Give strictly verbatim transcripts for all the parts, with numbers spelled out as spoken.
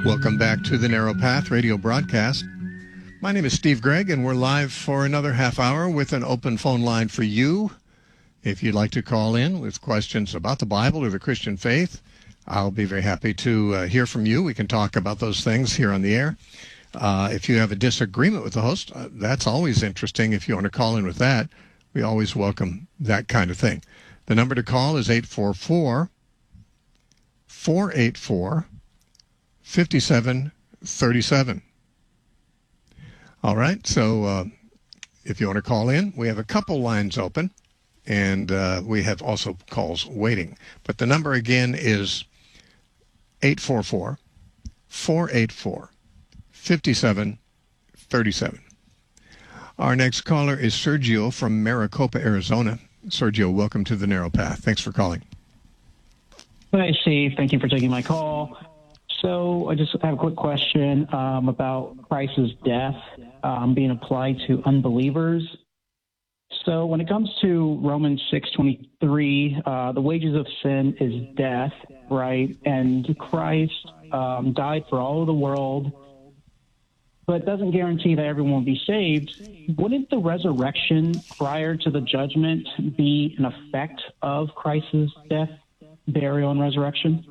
Welcome back to the Narrow Path radio broadcast. My name is Steve Gregg, and we're live for another half hour with an open phone line for you. If you'd like to call in with questions about the Bible or the Christian faith, I'll be very happy to uh, hear from you. We can talk about those things here on the air. Uh, if you have a disagreement with the host, uh, that's always interesting. If you want to call in with that, we always welcome that kind of thing. The number to call is eight four four, four eight four, five seven three seven. All right, so uh, if you want to call in, we have a couple lines open, and uh, we have also calls waiting. But the number again is eight four four, four eight four, five seven three seven. Our next caller is Sergio from Maricopa, Arizona. Sergio, welcome to the Narrow Path. Thanks for calling. Hi, Steve. Thank you for taking my call. So I just have a quick question um, about Christ's death um, being applied to unbelievers. So when it comes to Romans six twenty-three, uh, the wages of sin is death, right? And Christ um, died for all of the world, but it doesn't guarantee that everyone will be saved. Wouldn't the resurrection prior to the judgment be an effect of Christ's death, burial, and resurrection?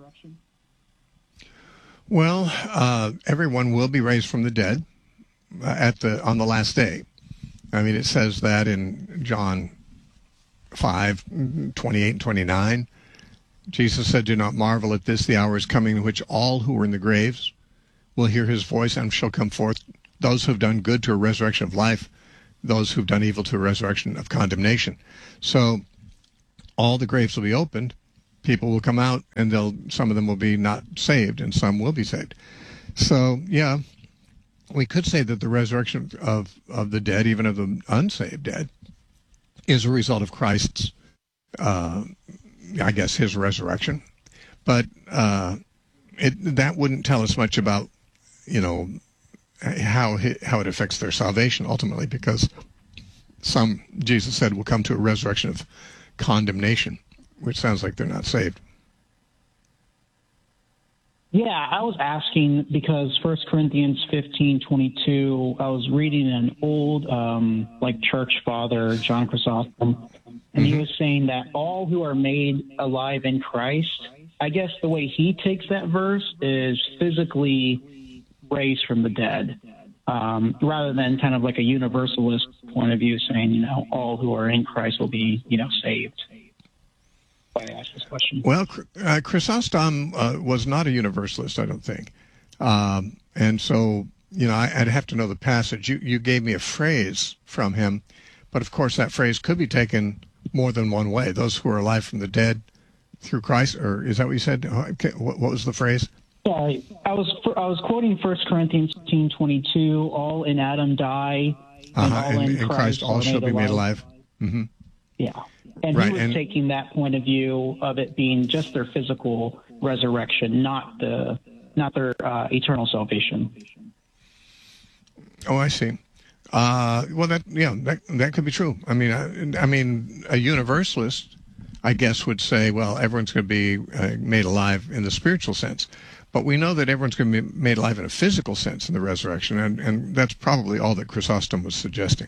Well, uh, everyone will be raised from the dead at the on the last day. I mean, it says that in John five, twenty-eight and twenty-nine. Jesus said, "Do not marvel at this, the hour is coming in which all who are in the graves will hear his voice and shall come forth, those who have done good to a resurrection of life, those who have done evil to a resurrection of condemnation." So all the graves will be opened. People will come out, and they'll some of them will be not saved, and some will be saved. So, yeah, we could say that the resurrection of, of the dead, even of the unsaved dead, is a result of Christ's, uh, I guess, his resurrection. But uh, it, that wouldn't tell us much about, you know, how it, how it affects their salvation ultimately, because some, Jesus said, will come to a resurrection of condemnation, which sounds like they're not saved. Yeah, I was asking because First Corinthians fifteen twenty-two, I was reading an old, um, like, church father, John Chrysostom, and mm-hmm. he was saying that all who are made alive in Christ, I guess the way he takes that verse is physically raised from the dead, um, rather than kind of like a universalist point of view saying, you know, all who are in Christ will be, you know, saved. Why I asked this question. Well, uh, Chrysostom uh, was not a universalist, I don't think. Um, and so, you know, I, I'd have to know the passage. You, you gave me a phrase from him, but of course that phrase could be taken more than one way. Those who are alive from the dead through Christ, or is that what you said? Okay, what, what was the phrase? Sorry, I was I was quoting First Corinthians fifteen twenty-two, all in Adam die, and uh-huh. all and, in and Christ, Christ all shall be made alive. Mm-hmm. Yeah. And right, he was and, taking that point of view of it being just their physical resurrection, not the not their uh, eternal salvation. Oh, I see. Uh, well, that yeah, that that could be true. I mean, I, I mean, a universalist, I guess, would say, well, everyone's going to be uh, made alive in the spiritual sense, but we know that everyone's going to be made alive in a physical sense in the resurrection, and and that's probably all that Chrysostom was suggesting.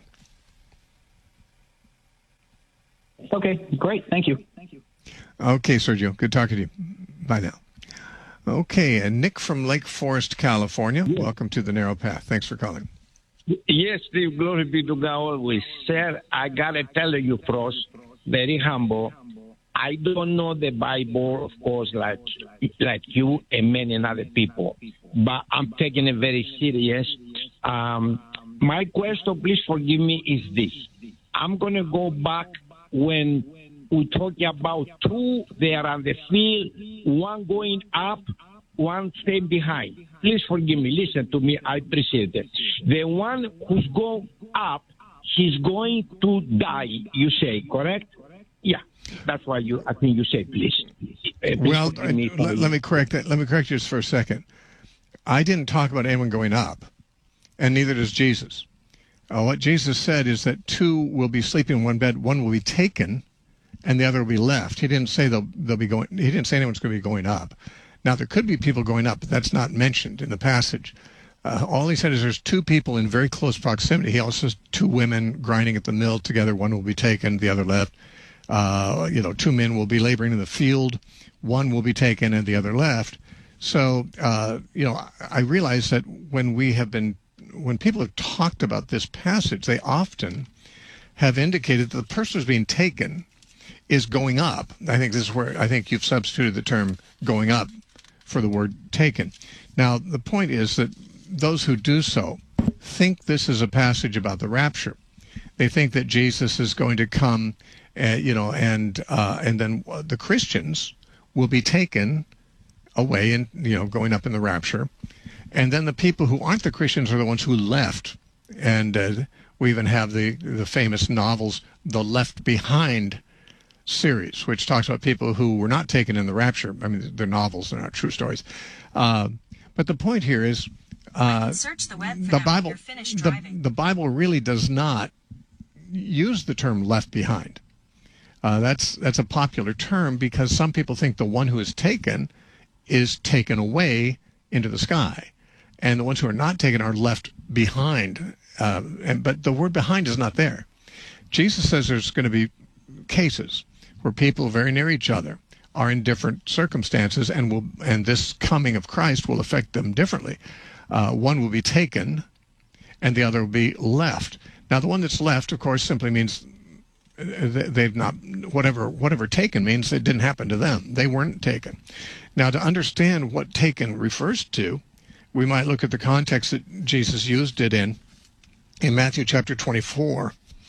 Okay, great. Thank you. Thank you. Okay, Sergio. Good talking to you. Bye now. Okay, and Nick from Lake Forest, California. Yes. Welcome to the Narrow Path. Thanks for calling. Yes, Steve. Glory be to God always. Sir, I got to tell you, Frost, very humble. I don't know the Bible, of course, like like you and many other people, but I'm taking it very serious. Um, my question, please forgive me, is this. I'm going to go back when we talk about two there on the field, one going up, one staying behind. Please forgive me. Listen to me. I appreciate it. The one who's going up, he's going to die, you say, correct? Yeah. That's why you, I think you say, please. please well, I, me let, let me correct that. Let me correct you just for a second. I didn't talk about anyone going up, and neither does Jesus. Uh, what Jesus said is that two will be sleeping in one bed, one will be taken, and the other will be left. He didn't say they'll they'll be going. He didn't say anyone's going to be going up. Now, there could be people going up, but that's not mentioned in the passage. Uh, all he said is there's two people in very close proximity. He also says two women grinding at the mill together. One will be taken, the other left. Uh, you know, two men will be laboring in the field. One will be taken and the other left. So, uh, you know, I realize that when we have been, when people have talked about this passage, they often have indicated that the person who's being taken is going up. I think this is where I think you've substituted the term going up for the word taken. Now, the point is that those who do so think this is a passage about the rapture. They think that Jesus is going to come, uh, you know, and uh, and then the Christians will be taken away and, you know, going up in the rapture. And then the people who aren't the Christians are the ones who left. And uh, we even have the, the famous novels, the Left Behind series, which talks about people who were not taken in the rapture. I mean, they're novels, they're not true stories. Uh, but the point here is uh, search the, web for the that Bible. when you're finished The, driving. the Bible really does not use the term left behind. Uh, that's that's a popular term because some people think the one who is taken is taken away into the sky, and the ones who are not taken are left behind. Uh, and, but the word behind is not there. Jesus says there's going to be cases where people very near each other are in different circumstances, and will and this coming of Christ will affect them differently. Uh, one will be taken, and the other will be left. Now, the one that's left, of course, simply means they've not whatever whatever taken means it didn't happen to them. They weren't taken. Now, to understand what taken refers to, we might look at the context that Jesus used it in. In Matthew chapter twenty-four,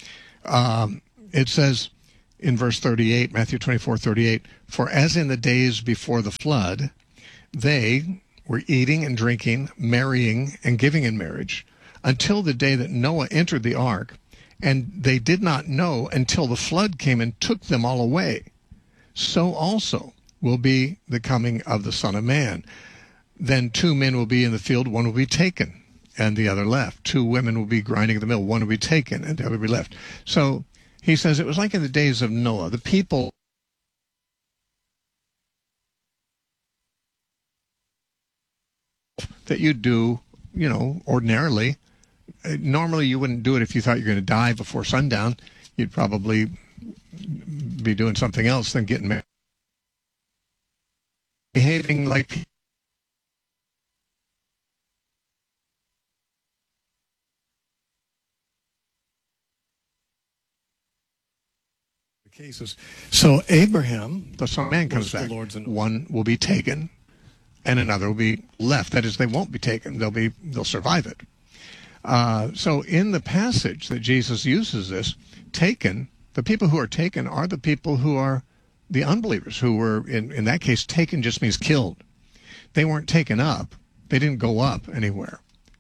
um, it says in verse thirty-eight, Matthew twenty-four, thirty-eight, "For as in the days before the flood, they were eating and drinking, marrying and giving in marriage, until the day that Noah entered the ark, and they did not know until the flood came and took them all away. So also will be the coming of the Son of Man. Then two men will be in the field, one will be taken, and the other left. Two women will be grinding at the mill, one will be taken, and the other will be left." So he says it was like in the days of Noah. The people that you do, you know, ordinarily. Normally you wouldn't do it if you thought you were going to die before sundown. You'd probably be doing something else than getting married. Behaving like cases. So Abraham, the Son of Man, comes back. One will be taken, and another will be left. That is, they won't be taken. They'll be they'll survive it. Uh, so in the passage that Jesus uses this, taken, the people who are taken are the people who are the unbelievers, who were, in, in that case, taken just means killed. They weren't taken up. They didn't go up anywhere.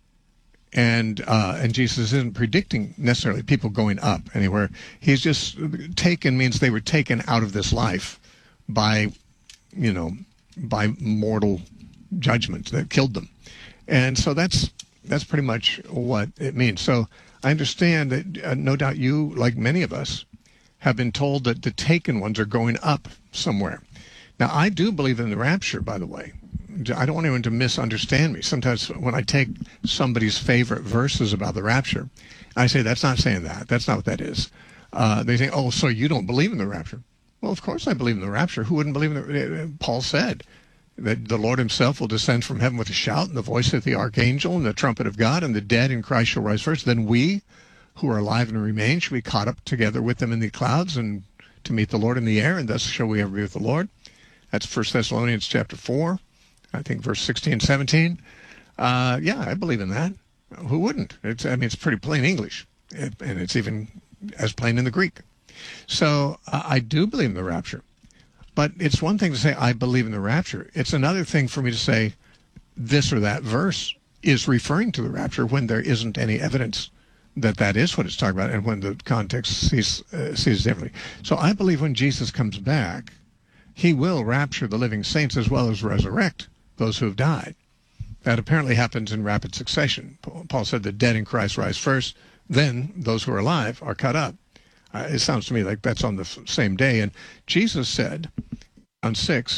And uh, and Jesus isn't predicting necessarily people going up anywhere. He's just, taken means they were taken out of this life by, you know, by mortal judgment that killed them. And so that's that's pretty much what it means. So I understand that uh, no doubt you, like many of us, have been told that the taken ones are going up somewhere. Now, I do believe in the rapture, by the way. I don't want anyone to misunderstand me. Sometimes when I take somebody's favorite verses about the rapture, I say, that's not saying that. That's not what that is. Uh, they think, oh, so you don't believe in the rapture. Well, of course I believe in the rapture. Who wouldn't believe in the Paul said that the Lord himself will descend from heaven with a shout and the voice of the archangel and the trumpet of God, and the dead in Christ shall rise first. Then we who are alive and remain shall be caught up together with them in the clouds and to meet the Lord in the air, and thus shall we ever be with the Lord. That's First Thessalonians chapter four, I think verse sixteen, seventeen. Uh, yeah, I believe in that. Who wouldn't? It's, I mean, it's pretty plain English, it, and it's even as plain in the Greek. So uh, I do believe in the rapture. But it's one thing to say, I believe in the rapture. It's another thing for me to say this or that verse is referring to the rapture when there isn't any evidence that that is what it's talking about, and when the context sees, uh, sees differently. So I believe when Jesus comes back, he will rapture the living saints as well as resurrect those who have died. That apparently happens in rapid succession. Paul said the dead in Christ rise first, then those who are alive are cut up. Uh, it sounds to me like that's on the f- same day. And Jesus said on six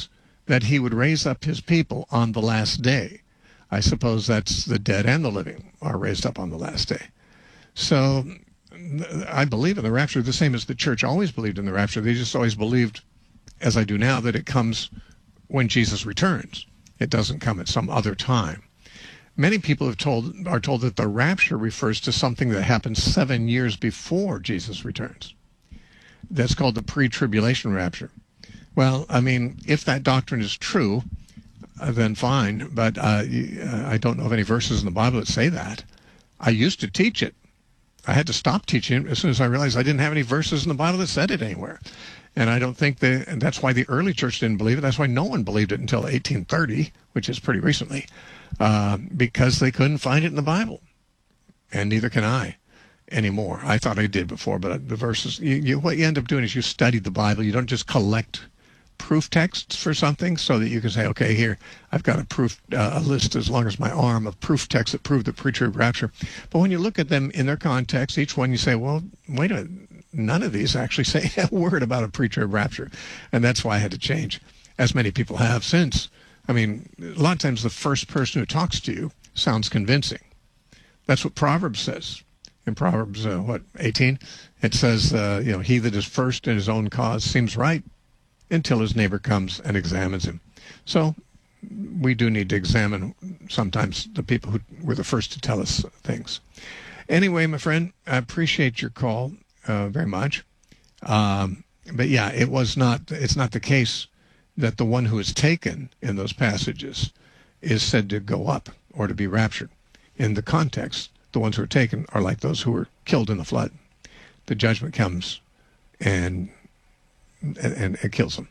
that he would raise up his people on the last day. I suppose that's the dead and the living are raised up on the last day. So I believe in the rapture the same as the church always believed in the rapture. They just always believed, as I do now, that it comes when Jesus returns. It doesn't come at some other time. Many people have told are told that the rapture refers to something that happens seven years before Jesus returns. That's called the pre-tribulation rapture. Well, I mean, if that doctrine is true, uh, then fine. But uh, I don't know of any verses in the Bible that say that. I used to teach it. I had to stop teaching it as soon as I realized I didn't have any verses in the Bible that said it anywhere. And I don't think that, and that's why the early church didn't believe it. That's why no one believed it until eighteen thirty, which is pretty recently, uh, because they couldn't find it in the Bible. And neither can I anymore. I thought I did before, but the verses, you, you, what you end up doing is you study the Bible. You don't just collect proof texts for something so that you can say, okay, here, I've got a proof, uh, a list as long as my arm of proof texts that prove the pre-trib rapture. But when you look at them in their context, each one you say, well, wait a minute, none of these actually say a word about a pre-trib rapture. And that's why I had to change, as many people have since. I mean, a lot of times the first person who talks to you sounds convincing. That's what Proverbs says. In Proverbs, uh, what, eighteen? It says, uh, you know, he that is first in his own cause seems right until his neighbor comes and examines him. So we do need to examine sometimes the people who were the first to tell us things. Anyway, my friend, I appreciate your call uh, very much. Um, but yeah, it was not, it's not the case that the one who is taken in those passages is said to go up or to be raptured. In the context, the ones who are taken are like those who were killed in the flood. The judgment comes and and, and it kills them.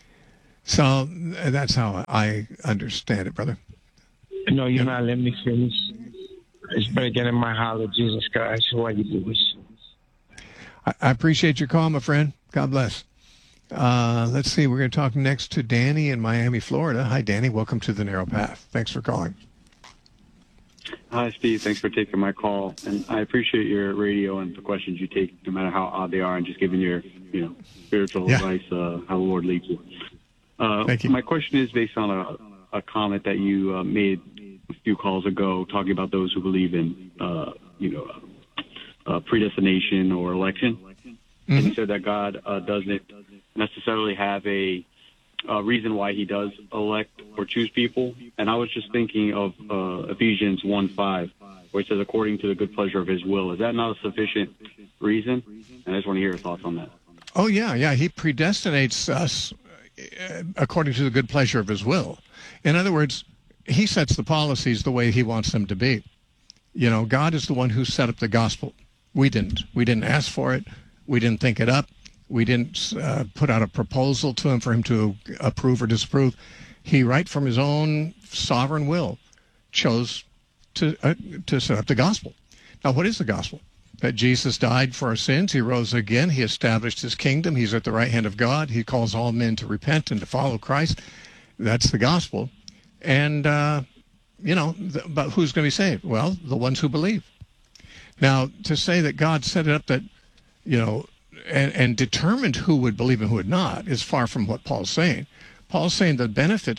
So that's how I understand it, brother. No, you're not letting me finish. It's breaking in my heart, Jesus Christ. Why you do this? I, I appreciate your call, my friend. God bless. Uh, let's see. We're going to talk next to Danny in Miami, Florida. Hi, Danny. Welcome to The Narrow Path. Thanks for calling. Hi, Steve. Thanks for taking my call. And I appreciate your radio and the questions you take, no matter how odd they are, and just giving your, you know, spiritual yeah. advice, uh, how the Lord leads you. Uh, Thank you. My question is based on a, a comment that you uh, made a few calls ago, talking about those who believe in, uh, you know, uh, predestination or election. Mm-hmm. And you said that God uh, doesn't necessarily have a Uh, reason why he does elect or choose people. And I was just thinking of uh, Ephesians one five, where it says, according to the good pleasure of his will. Is that not a sufficient reason? And I just want to hear your thoughts on that. Oh, yeah, yeah. He predestinates us according to the good pleasure of his will. In other words, he sets the policies the way he wants them to be. You know, God is the one who set up the gospel. We didn't. We didn't ask for it. We didn't think it up. We didn't uh, put out a proposal to him for him to approve or disapprove. He, right from his own sovereign will, chose to uh, to set up the gospel. Now, what is the gospel? That Jesus died for our sins. He rose again. He established his kingdom. He's at the right hand of God. He calls all men to repent and to follow Christ. That's the gospel. And, uh, you know, th- but who's going to be saved? Well, the ones who believe. Now, to say that God set it up that, you know, And, and determined who would believe and who would not is far from what Paul's saying. Paul's saying the benefit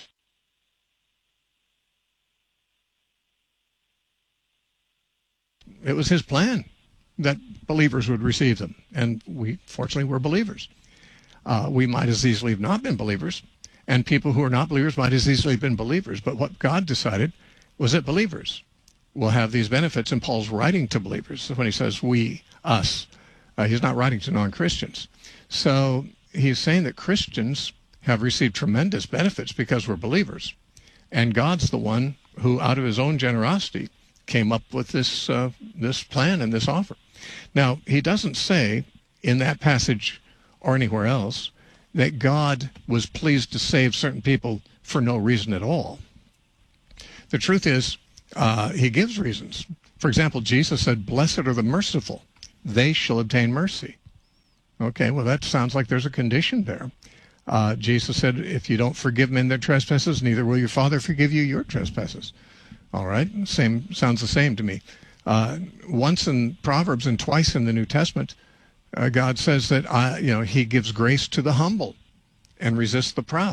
it was his plan that believers would receive them. And we, fortunately, were believers. Uh, we might as easily have not been believers, and people who are not believers might as easily have been believers. But what God decided was that believers will have these benefits, and Paul's writing to believers when he says we, us. Uh, he's not writing to non-Christians. So he's saying that Christians have received tremendous benefits because we're believers. And God's the one who, out of his own generosity, came up with this uh, this plan and this offer. Now, he doesn't say in that passage or anywhere else that God was pleased to save certain people for no reason at all. The truth is, uh, he gives reasons. For example, Jesus said, "Blessed are the merciful. They shall obtain mercy." Okay, well, that sounds like there's a condition there. Uh, Jesus said, if you don't forgive men their trespasses, neither will your Father forgive you your trespasses. All right, same sounds the same to me. Uh, once in Proverbs and twice in the New Testament, uh, God says that, I, you know, he gives grace to the humble and resists the proud.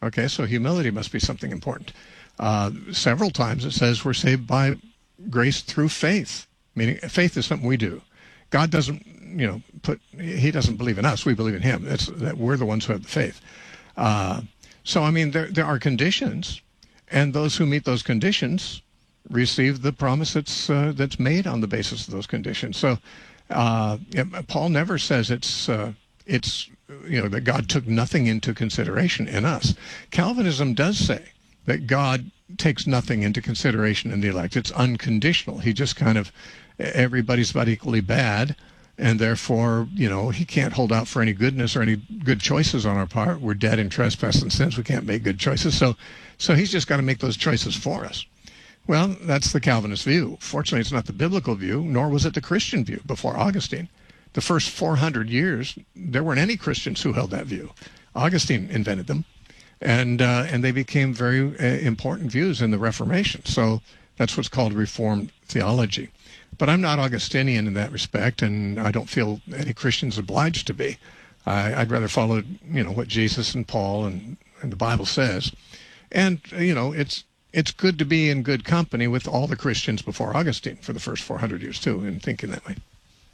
Okay, so humility must be something important. Uh, several times it says we're saved by grace through faith, meaning faith is something we do. God doesn't, you know, put, he doesn't believe in us. We believe in him. It's that we're the ones who have the faith. Uh, so, I mean, there, there are conditions, and those who meet those conditions receive the promise that's, uh, that's made on the basis of those conditions. So, uh, yeah, Paul never says it's, uh, it's, you know, that God took nothing into consideration in us. Calvinism does say that God takes nothing into consideration in the elect. It's unconditional. He just kind of, everybody's about equally bad, and therefore, you know, he can't hold out for any goodness or any good choices on our part. We're dead in trespass and sins. We can't make good choices. So, so he's just got to make those choices for us. Well, that's the Calvinist view. Fortunately, it's not the biblical view, nor was it the Christian view before Augustine. The first four hundred years, there weren't any Christians who held that view. Augustine invented them, and uh, and they became very uh, important views in the Reformation. So that's what's called Reformed theology. But I'm not Augustinian in that respect, and I don't feel any Christian's obliged to be. I, I'd rather follow, you know, what Jesus and Paul and, and the Bible says. And, you know, it's it's good to be in good company with all the Christians before Augustine for the first four hundred years, too, in thinking that way.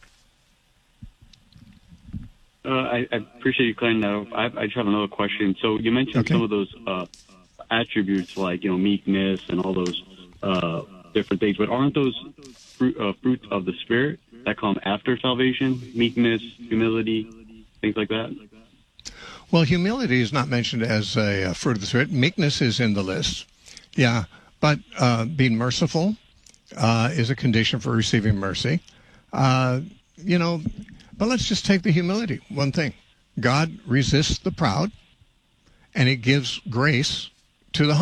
Uh, I, I appreciate you clearing that up. I, I just have another question. So you mentioned Okay. some of those uh, attributes like, you know, meekness and all those uh, different things, but aren't those fruit, uh, fruits of the Spirit that come after salvation? Meekness, humility, things like that? Well, humility is not mentioned as a, uh fruit of the Spirit. Meekness is in the list. Yeah, but uh, being merciful uh, is a condition for receiving mercy. Uh, you know, but let's just take the humility. One thing, God resists the proud, and he gives grace to the humble.